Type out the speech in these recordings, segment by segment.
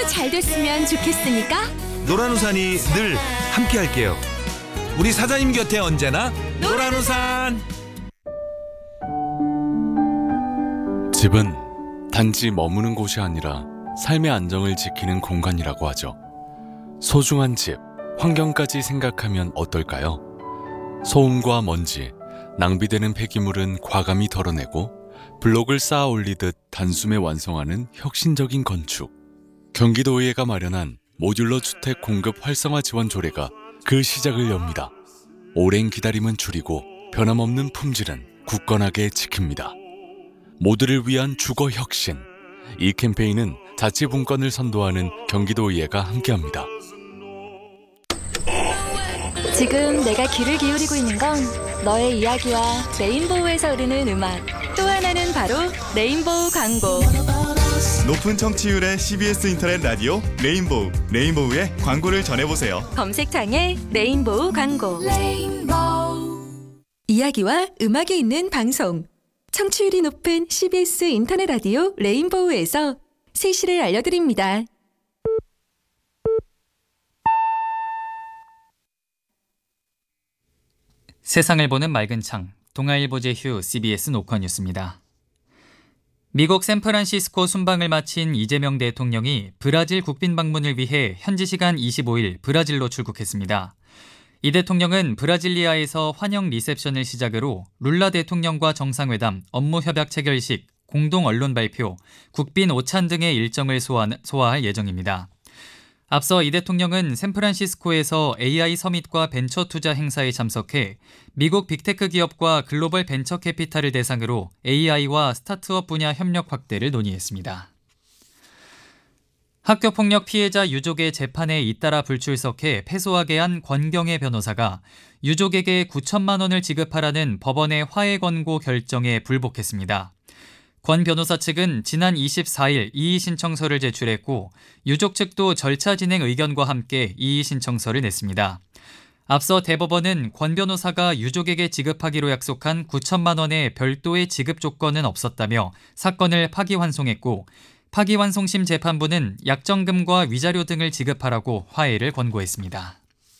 모두 잘 됐으면 좋겠으니까 노란우산이 늘 함께할게요. 우리 사장님 곁에 언제나 노란우산. 집은 단지 머무는 곳이 아니라 삶의 안정을 지키는 공간이라고 하죠. 소중한 집, 환경까지 생각하면 어떨까요? 소음과 먼지, 낭비되는 폐기물은 과감히 덜어내고 블록을 쌓아 올리듯 단숨에 완성하는 혁신적인 건축. 경기도의회가 마련한 모듈러 주택 공급 활성화 지원 조례가 그 시작을 엽니다. 오랜 기다림은 줄이고 변함없는 품질은 굳건하게 지킵니다. 모두를 위한 주거 혁신. 이 캠페인은 자치분권을 선도하는 경기도의회가 함께합니다. 지금 내가 귀를 기울이고 있는 건 너의 이야기와 레인보우에서 흐르는 음악, 또 하나는 바로 레인보우 광고. 높은 청취율의 CBS 인터넷 라디오 레인보우, 레인보우의 광고를 전해보세요. 검색창에 레인보우 광고. 이야기와 음악이 있는 방송. 청취율이 높은 CBS 인터넷 라디오 레인보우에서 세시를 알려드립니다. 세상을 보는 맑은 창, 동아일보 제휴 CBS 노컷 뉴스입니다. 미국 샌프란시스코 순방을 마친 이재명 대통령이 브라질 국빈 방문을 위해 현지 시간 25일 브라질로 출국했습니다. 이 대통령은 브라질리아에서 환영 리셉션을 시작으로 룰라 대통령과 정상회담, 업무 협약 체결식, 공동 언론 발표, 국빈 오찬 등의 일정을 소화할 예정입니다. 앞서 이 대통령은 샌프란시스코에서 AI 서밋과 벤처 투자 행사에 참석해 미국 빅테크 기업과 글로벌 벤처 캐피탈을 대상으로 AI와 스타트업 분야 협력 확대를 논의했습니다. 학교폭력 피해자 유족의 재판에 잇따라 불출석해 패소하게 한 권경애 변호사가 유족에게 9천만 원을 지급하라는 법원의 화해 권고 결정에 불복했습니다. 권 변호사 측은 지난 24일 이의 신청서를 제출했고 유족 측도 절차 진행 의견과 함께 이의 신청서를 냈습니다. 앞서 대법원은 권 변호사가 유족에게 지급하기로 약속한 9천만 원의 별도의 지급 조건은 없었다며 사건을 파기환송했고 파기환송심 재판부는 약정금과 위자료 등을 지급하라고 화해를 권고했습니다.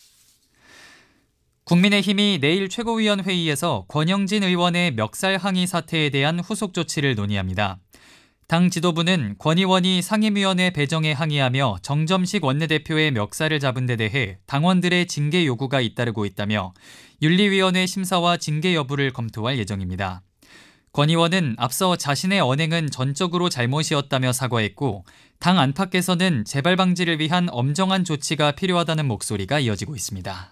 국민의힘이 내일 최고위원 회의에서 권영진 의원의 멱살 항의 사태에 대한 후속 조치를 논의합니다. 당 지도부는 권 의원이 상임위원회 배정에 항의하며 정점식 원내대표의 멱살을 잡은 데 대해 당원들의 징계 요구가 잇따르고 있다며 윤리위원회 심사와 징계 여부를 검토할 예정입니다. 권 의원은 앞서 자신의 언행은 전적으로 잘못이었다며 사과했고 당 안팎에서는 재발 방지를 위한 엄정한 조치가 필요하다는 목소리가 이어지고 있습니다.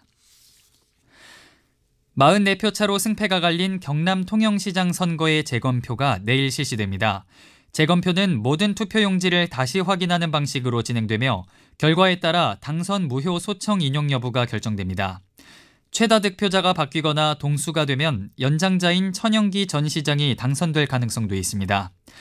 44표 차로 승패가 갈린 경남 통영시장 선거의 재검표가 내일 실시됩니다. 재검표는 모든 투표용지를 다시 확인하는 방식으로 진행되며 결과에 따라 당선 무효 소청 인용 여부가 결정됩니다. 최다 득표자가 바뀌거나 동수가 되면 연장자인 천영기 전 시장이 당선될 가능성도 있습니다.